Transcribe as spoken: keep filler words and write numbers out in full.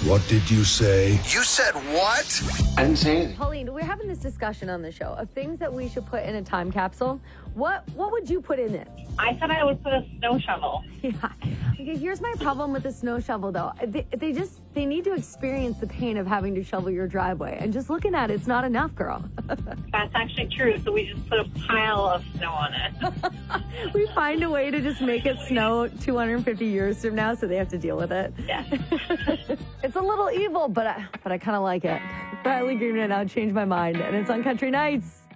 What did you say? You said what? I didn't say anything. Pauline, we're having this discussion on the show of things that we should put in a time capsule. What what would you put in it? I said I would put a snow shovel. Yeah. Okay, here's my problem with the snow shovel, though. They, they just, they need to experience the pain of having to shovel your driveway. And just looking at it's not enough, girl. That's actually true. So we just put a pile of snow on it. We find a way to just make it snow two hundred fifty years from now so they have to deal with it. Yeah. It's a little evil, but I, but I kind of like it. Riley Green right now changed my mind, and it's on Country Nights.